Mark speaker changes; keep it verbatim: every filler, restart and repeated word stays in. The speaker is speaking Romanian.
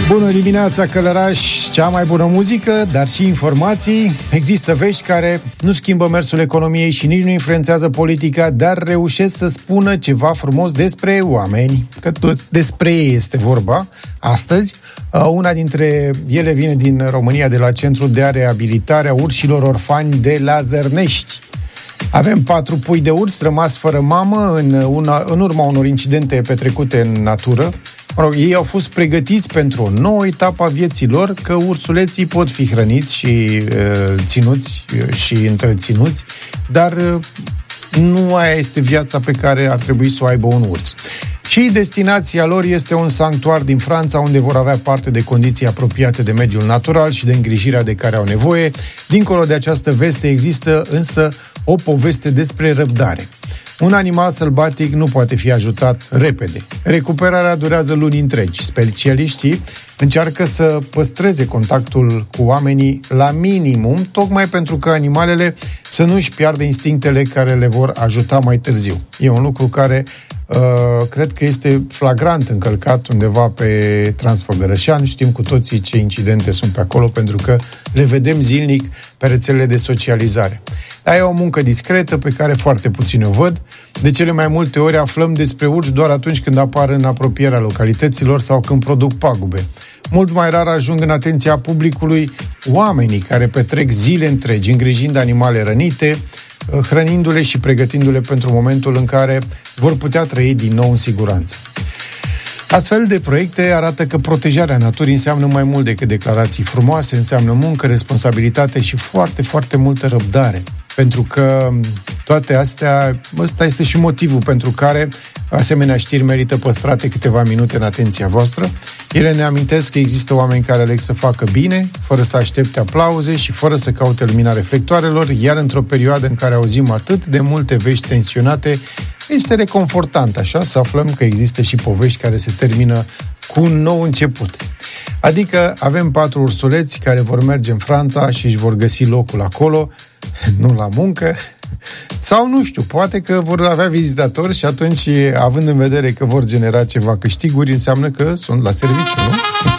Speaker 1: Bună dimineața, Călăraș! Cea mai bună muzică, dar și informații. Există vești care nu schimbă mersul economiei și nici nu influențează politica, dar reușesc să spună ceva frumos despre oameni, că tot despre ei este vorba astăzi. Una dintre ele vine din România, de la Centrul de Reabilitare a Urșilor Orfani de la Zărnești. Avem patru pui de urs rămas fără mamă în, una, în urma unor incidente petrecute în natură. Mă rog, ei au fost pregătiți pentru o nouă etapă a vieții lor, că ursuleții pot fi hrăniți și uh, ținuți uh, și întreținuți, dar uh, nu aia este viața pe care ar trebui să o aibă un urs. Și destinația lor este un sanctuar din Franța, unde vor avea parte de condiții apropiate de mediul natural și de îngrijirea de care au nevoie. Dincolo de această veste există însă o poveste despre răbdare. Un animal sălbatic nu poate fi ajutat repede. Recuperarea durează luni întregi. Specialiștii încearcă să păstreze contactul cu oamenii la minimum, tocmai pentru că animalele să nu-și piardă instinctele care le vor ajuta mai târziu. E un lucru care uh, cred că este flagrant încălcat undeva pe Transfăgărășan. Știm cu toții ce incidente sunt pe acolo, pentru că le vedem zilnic pe rețelele de socializare. Dar e o muncă discretă pe care foarte puțini o văd. De cele mai multe ori aflăm despre urși doar atunci când apar în apropierea localităților sau când produc pagube. Mult mai rar ajung în atenția publicului oamenii care petrec zile întregi îngrijind animale rănite, hrănindu-le și pregătindu-le pentru momentul în care vor putea trăi din nou în siguranță. Astfel de proiecte arată că protejarea naturii înseamnă mai mult decât declarații frumoase, înseamnă muncă, responsabilitate și foarte, foarte multă răbdare. Pentru că toate astea, ăsta este și motivul pentru care asemenea știri merită păstrate câteva minute în atenția voastră. Ele ne amintesc că există oameni care aleg să facă bine, fără să aștepte aplauze și fără să caute lumina reflectoarelor, iar într-o perioadă în care auzim atât de multe vești tensionate, este reconfortant așa să aflăm că există și povești care se termină cu un nou început. Adică avem patru ursuleți care vor merge în Franța și își vor găsi locul acolo, nu la muncă, sau nu știu, poate că vor avea vizitatori și atunci, având în vedere că vor genera ceva câștiguri, înseamnă că sunt la serviciu, nu?